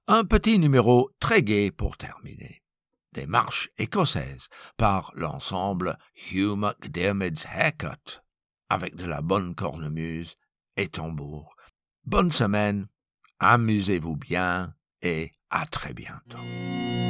Un petit numéro très gai pour terminer. Des marches écossaises par l'ensemble Hugh McDermott's Haircut, avec de la bonne cornemuse et tambour. Bonne semaine, amusez-vous bien et à très bientôt.